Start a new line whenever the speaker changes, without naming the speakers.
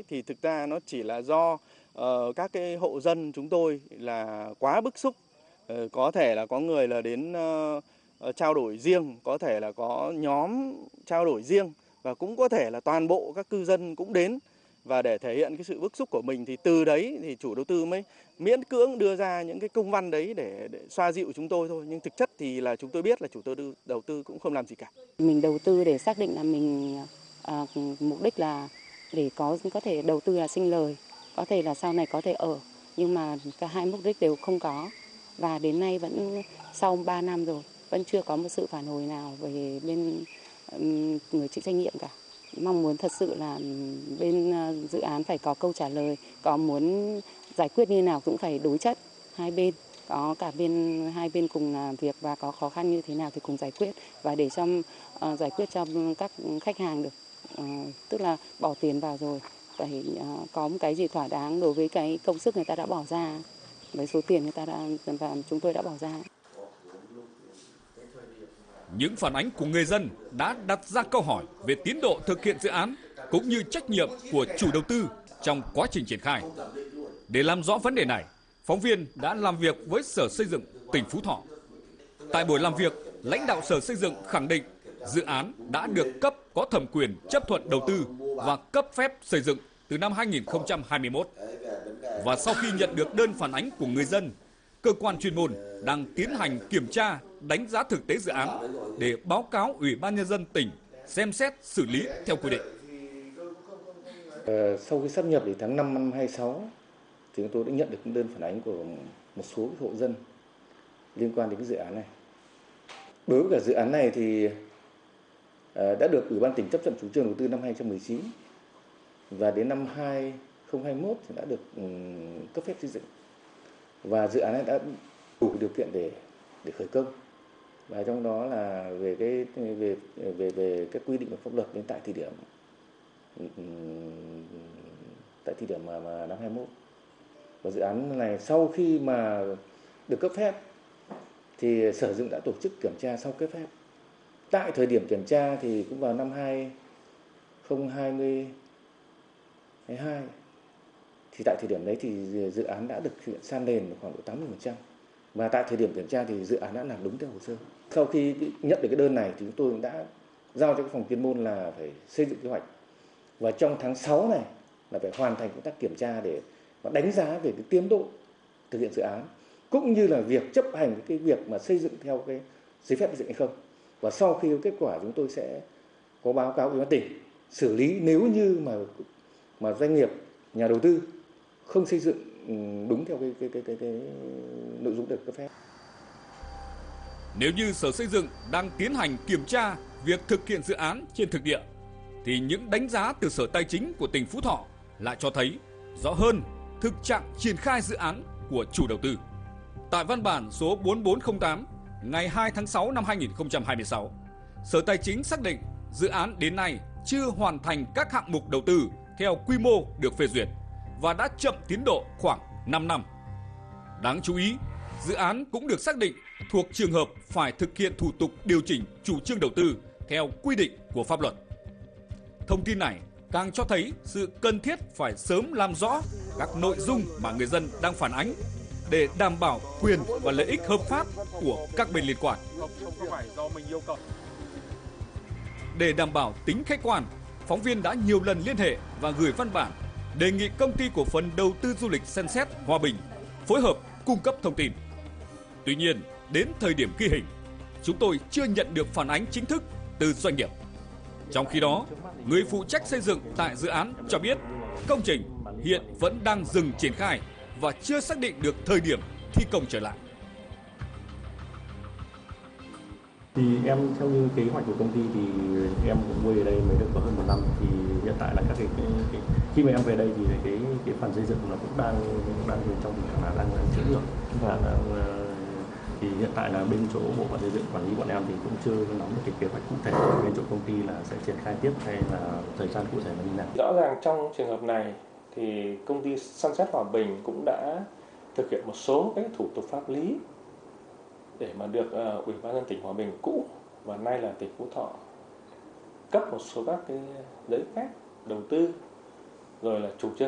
thì thực ra nó chỉ là do các cái hộ dân chúng tôi là quá bức xúc. Có thể là có người là đến trao đổi riêng, có thể là có nhóm trao đổi riêng và cũng có thể là toàn bộ các cư dân cũng đến. Và để thể hiện cái sự bức xúc của mình thì từ đấy thì chủ đầu tư mới miễn cưỡng đưa ra những cái công văn đấy để xoa dịu chúng tôi thôi. Nhưng thực chất thì là chúng tôi biết là chủ đầu tư cũng không làm gì cả.
Mình đầu tư để xác định là mình mục đích là để có thể đầu tư là sinh lời, có thể là sau này có thể ở, nhưng mà cả hai mục đích đều không có. Và đến nay vẫn sau 3 năm rồi vẫn chưa có một sự phản hồi nào về bên người chịu trách nhiệm cả. Mong muốn thật sự là bên dự án phải có câu trả lời, có muốn giải quyết như nào cũng phải đối chất hai bên, có cả hai bên cùng làm việc và có khó khăn như thế nào thì cùng giải quyết, và để cho giải quyết cho các khách hàng được, tức là bỏ tiền vào rồi phải có một cái gì thỏa đáng đối với cái công sức người ta đã bỏ ra, với số tiền người ta và chúng tôi đã bỏ ra.
Những phản ánh của người dân đã đặt ra câu hỏi về tiến độ thực hiện dự án cũng như trách nhiệm của chủ đầu tư trong quá trình triển khai. Để làm rõ vấn đề này, phóng viên đã làm việc với Sở Xây dựng tỉnh Phú Thọ. Tại buổi làm việc, lãnh đạo Sở Xây dựng khẳng định dự án đã được cấp có thẩm quyền chấp thuận đầu tư và cấp phép xây dựng từ năm 2021. Và sau khi nhận được đơn phản ánh của người dân, cơ quan chuyên môn đang tiến hành kiểm tra, đánh giá thực tế dự án để báo cáo Ủy ban Nhân dân tỉnh xem xét xử lý theo quy định.
Sau khi sáp nhập thì tháng 5 năm 26 thì chúng tôi đã nhận được đơn phản ánh của một số hộ dân liên quan đến cái dự án này. Đối với cả dự án này thì đã được Ủy ban tỉnh chấp thuận chủ trương đầu tư năm 2019 và đến năm 2021 thì đã được cấp phép xây dựng. Và dự án này đã đủ điều kiện để khởi công. Và trong đó là về các quy định của pháp luật đến tại thời điểm mà năm 21. Và dự án này sau khi mà được cấp phép thì Sở Xây dựng đã tổ chức kiểm tra sau cấp phép. Tại thời điểm kiểm tra thì cũng vào năm 2022 thì tại thời điểm đấy thì dự án đã được thực hiện san nền khoảng độ 80%. Và tại thời điểm kiểm tra thì dự án đã làm đúng theo hồ sơ. Sau khi nhận được cái đơn này thì chúng tôi đã giao cho cái phòng chuyên môn là phải xây dựng kế hoạch. Và trong tháng 6 này là phải hoàn thành công tác kiểm tra để đánh giá về cái tiến độ thực hiện dự án, cũng như là việc chấp hành cái việc mà xây dựng theo cái giấy phép xây dựng hay không. Và sau khi có kết quả chúng tôi sẽ có báo cáo Ủy ban tỉnh xử lý nếu như mà doanh nghiệp, nhà đầu tư không xây dựng đúng theo cái nội dung được cấp phép.
Nếu như Sở Xây dựng đang tiến hành kiểm tra việc thực hiện dự án trên thực địa, thì những đánh giá từ Sở Tài chính của tỉnh Phú Thọ lại cho thấy rõ hơn thực trạng triển khai dự án của chủ đầu tư. Tại văn bản số 4408 ngày 2 tháng 6 năm 2026, Sở Tài chính xác định dự án đến nay chưa hoàn thành các hạng mục đầu tư theo quy mô được phê duyệt và đã chậm tiến độ khoảng 5 năm. Đáng chú ý, dự án cũng được xác định thuộc trường hợp phải thực hiện thủ tục điều chỉnh chủ trương đầu tư theo quy định của pháp luật. Thông tin này càng cho thấy sự cần thiết phải sớm làm rõ các nội dung mà người dân đang phản ánh để đảm bảo quyền và lợi ích hợp pháp của các bên liên quan. Để đảm bảo tính khách quan, phóng viên đã nhiều lần liên hệ và gửi văn bản đề nghị Công ty Cổ phần Đầu tư Du lịch Sun Set Hòa Bình phối hợp cung cấp thông tin. Tuy nhiên, đến thời điểm ghi hình, chúng tôi chưa nhận được phản ánh chính thức từ doanh nghiệp. Trong khi đó, người phụ trách xây dựng tại dự án cho biết công trình hiện vẫn đang dừng triển khai và chưa xác định được thời điểm thi công trở lại.
Thì em theo như kế hoạch của công ty thì em cũng mua ở đây mới được có hơn 1 năm, thì hiện tại là các cái khi mà em về đây thì cái phần xây dựng nó cũng đang trong tình trạng là đang chữa được, và thì hiện tại là bên chỗ bộ phận xây dựng quản lý bọn em thì cũng chưa nắm được cái kế hoạch cụ thể bên chỗ công ty là sẽ triển khai tiếp hay là thời gian cụ thể là như nào.
Rõ ràng trong trường hợp này thì công ty Sun Set Hòa Bình cũng đã thực hiện một số cái thủ tục pháp lý để mà được Ủy ban nhân dân tỉnh Hòa Bình cũ và nay là tỉnh Phú Thọ cấp một số các cái giấy phép đầu tư rồi là chủ trương